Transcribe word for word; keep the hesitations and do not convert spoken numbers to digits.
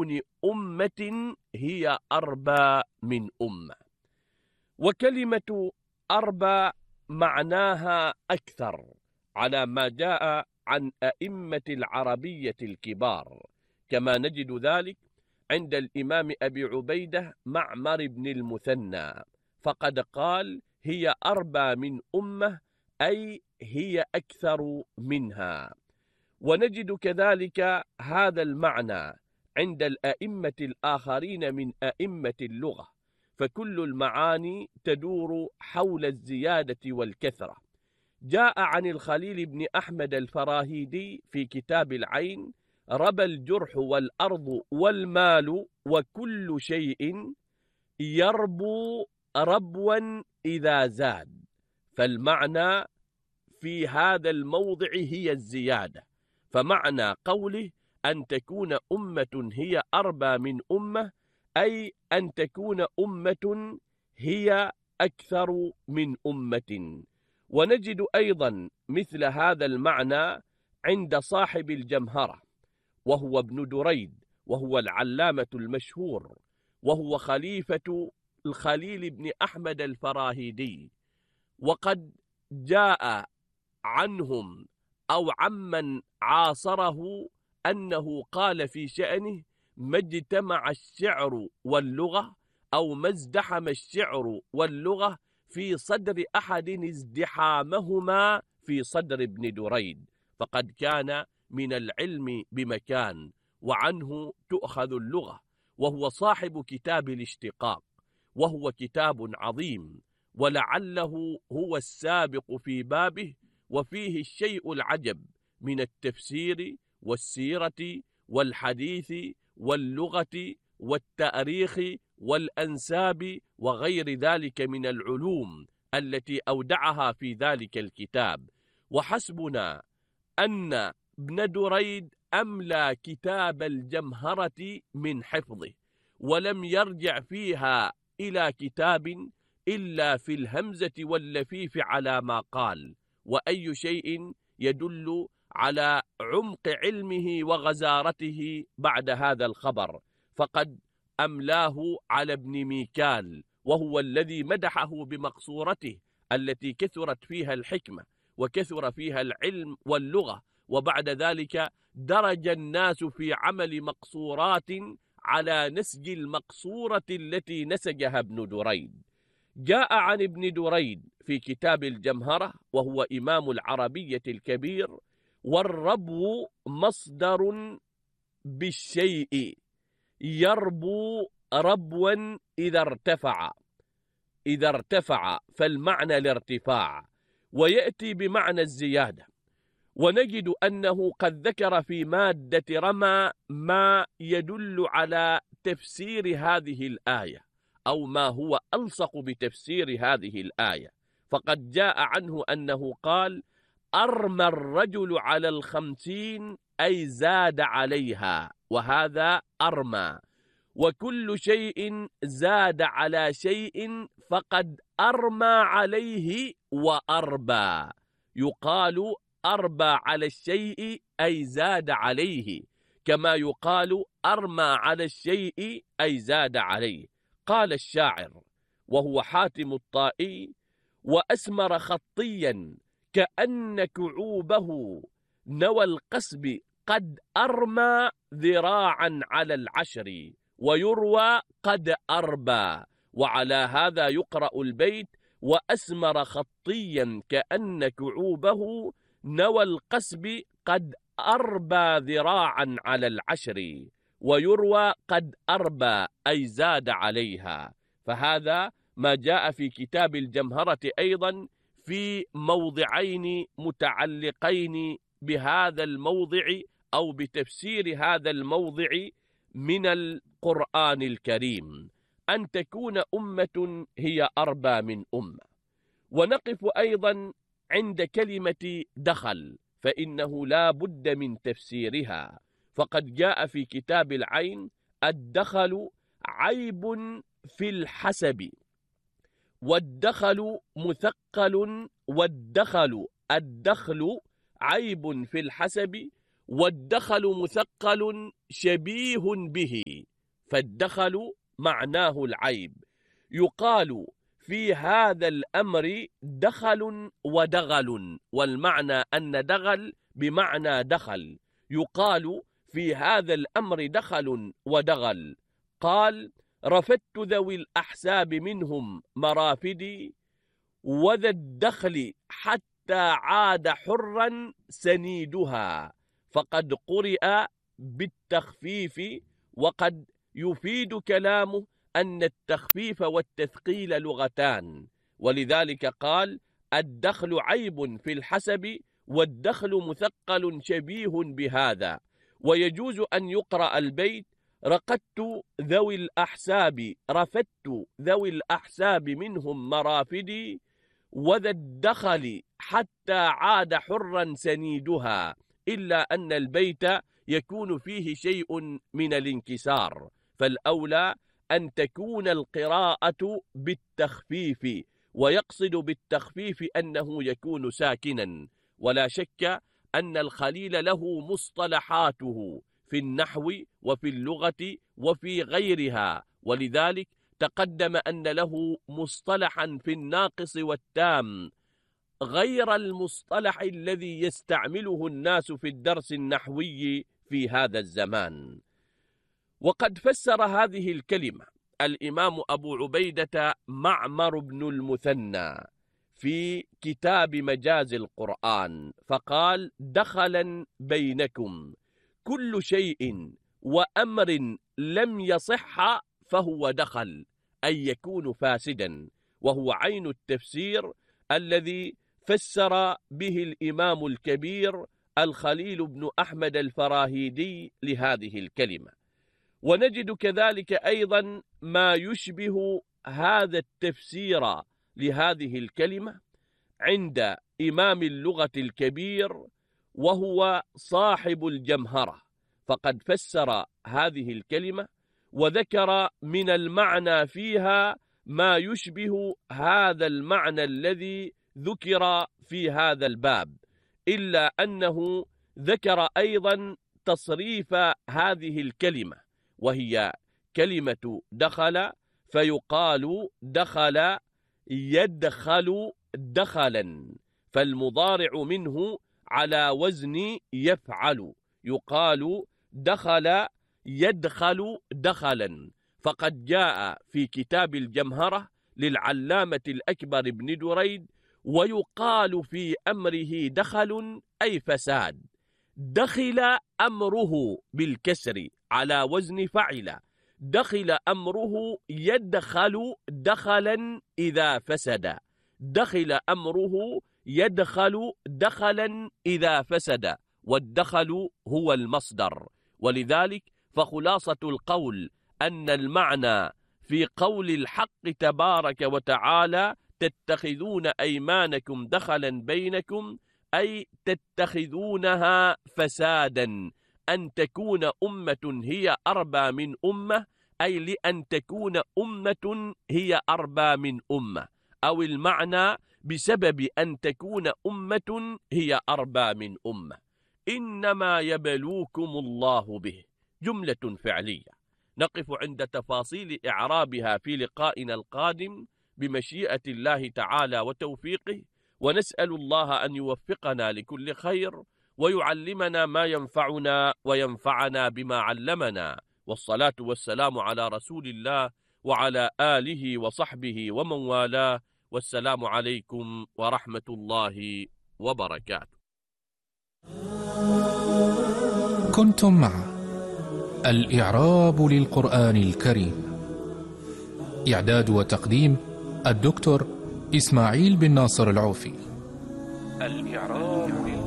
كون أمة هي أربى من أمة. وكلمة أربى معناها أكثر على ما جاء عن أئمة العربية الكبار، كما نجد ذلك عند الإمام أبي عبيدة معمر بن المثنى، فقد قال هي أربى من أمة، أي هي أكثر منها. ونجد كذلك هذا المعنى عند الأئمة الآخرين من أئمة اللغة، فكل المعاني تدور حول الزيادة والكثرة. جاء عن الخليل بن أحمد الفراهيدي في كتاب العين: ربى الجرح والأرض والمال وكل شيء يربو ربوا إذا زاد. فالمعنى في هذا الموضع هي الزيادة، فمعنى قوله أن تكون أمة هي أربى من أمة، أي أن تكون أمة هي أكثر من أمة. ونجد أيضا مثل هذا المعنى عند صاحب الجمهرة، وهو ابن دريد، وهو العلامة المشهور، وهو خليفة الخليل بن أحمد الفراهيدي. وقد جاء عنهم أو عمن عاصره أنه قال في شأنه: ما اجتمع الشعر واللغة، أو ما ازدحم الشعر واللغة في صدر أحد ازدحامهما في صدر ابن دريد، فقد كان من العلم بمكان، وعنه تؤخذ اللغة، وهو صاحب كتاب الاشتقاق، وهو كتاب عظيم، ولعله هو السابق في بابه، وفيه الشيء العجب من التفسير والسيرة والحديث واللغة والتاريخ والأنساب وغير ذلك من العلوم التي أودعها في ذلك الكتاب. وحسبنا أن ابن دريد أملى كتاب الجمهرة من حفظه، ولم يرجع فيها إلى كتاب إلا في الهمزة واللفيف على ما قال، وأي شيء يدل على عمق علمه وغزارته بعد هذا الخبر، فقد أملاه على ابن ميكال، وهو الذي مدحه بمقصورته التي كثرت فيها الحكمة وكثر فيها العلم واللغة. وبعد ذلك درج الناس في عمل مقصورات على نسج المقصورة التي نسجها ابن دريد. جاء عن ابن دريد في كتاب الجمهرة، وهو إمام العربية الكبير: والربو مصدر بالشيء يربو ربوا إذا ارتفع، إذا ارتفع فالمعنى الارتفاع، ويأتي بمعنى الزيادة. ونجد أنه قد ذكر في مادة رمى ما يدل على تفسير هذه الآية، أو ما هو ألصق بتفسير هذه الآية، فقد جاء عنه أنه قال: أرمى الرجل على الخمسين، أي زاد عليها، وهذا أرمى. وكل شيء زاد على شيء فقد أرمى عليه وأربى. يقال أربى على الشيء أي زاد عليه، كما يقال أرمى على الشيء أي زاد عليه. قال الشاعر وهو حاتم الطائي: وأسمر خطيا كأن كعوبه نوى القصب قد أرمى ذراعا على العشر، ويروى قد أربى. وعلى هذا يقرأ البيت: وأسمر خطيا كأن كعوبه نوى القصب قد أربى ذراعا على العشر، ويروى قد أربى أي زاد عليها. فهذا ما جاء في كتاب الجمهرة أيضا في موضعين متعلقين بهذا الموضع أو بتفسير هذا الموضع من القرآن الكريم: أن تكون أمة هي أربى من أمة. ونقف أيضا عند كلمة دخل، فإنه لا بد من تفسيرها، فقد جاء في كتاب العين: الدخل عيب في الحسب، والدخل مثقل، والدخل الدخل عيب في الحسب، والدخل مثقل شبيه به. فالدخل معناه العيب. يقال في هذا الأمر دخل ودغل، والمعنى أن دغل بمعنى دخل. يقال في هذا الأمر دخل ودغل. قال: رفدت ذوي الأحساب منهم مرافدي، وذا الدخل حتى عاد حرا سنيدها. فقد قرئ بالتخفيف، وقد يفيد كلامه أن التخفيف والتثقيل لغتان، ولذلك قال: الدخل عيب في الحسب، والدخل مثقل شبيه بهذا. ويجوز أن يقرأ البيت: رقدت ذوي الأحساب، رفدت ذوي الأحساب منهم مرافدي، وذا الدخل حتى عاد حرا سنيدها، إلا أن البيت يكون فيه شيء من الانكسار، فالأولى أن تكون القراءة بالتخفيف، ويقصد بالتخفيف أنه يكون ساكنا. ولا شك أن الخليل له مصطلحاته في النحو وفي اللغة وفي غيرها، ولذلك تقدم أن له مصطلحا في الناقص والتام غير المصطلح الذي يستعمله الناس في الدرس النحوي في هذا الزمان. وقد فسر هذه الكلمة الإمام أبو عبيدة معمر بن المثنى في كتاب مجاز القرآن، فقال: دخلا بينكم كل شيء وأمر لم يصح فهو دخل، أي يكون فاسدا، وهو عين التفسير الذي فسر به الإمام الكبير الخليل بن أحمد الفراهيدي لهذه الكلمة. ونجد كذلك أيضا ما يشبه هذا التفسير لهذه الكلمة عند إمام اللغة الكبير وهو صاحب الجمهرة، فقد فسر هذه الكلمة وذكر من المعنى فيها ما يشبه هذا المعنى الذي ذكر في هذا الباب، إلا أنه ذكر أيضا تصريف هذه الكلمة، وهي كلمة دخل، فيقال دخل يدخل دخلا، فالمضارع منه على وزن يفعل، يقال دخل يدخل دخلا. فقد جاء في كتاب الجمهرة للعلامة الأكبر بن دريد: ويقال في أمره دخل أي فساد. دخل أمره بالكسر على وزن فعل، دخل أمره يدخل دخلا إذا فسد، دخل أمره يدخل دخلا إذا فسد، والدخل هو المصدر. ولذلك فخلاصة القول أن المعنى في قول الحق تبارك وتعالى: تتخذون أيمانكم دخلا بينكم، أي تتخذونها فسادا، أن تكون أمة هي أربى من أمة، أي لأن تكون أمة هي أربى من أمة، أو المعنى بسبب أن تكون أمة هي أربى من أمة. إنما يبلوكم الله به، جملة فعلية نقف عند تفاصيل إعرابها في لقائنا القادم بمشيئة الله تعالى وتوفيقه، ونسأل الله أن يوفقنا لكل خير ويعلمنا ما ينفعنا وينفعنا بما علمنا، والصلاة والسلام على رسول الله وعلى آله وصحبه ومن والاه، والسلام عليكم ورحمة الله وبركاته. كنتم مع الإعراب للقرآن الكريم، إعداد وتقديم الدكتور إسماعيل بن ناصر العوفي. الإعراب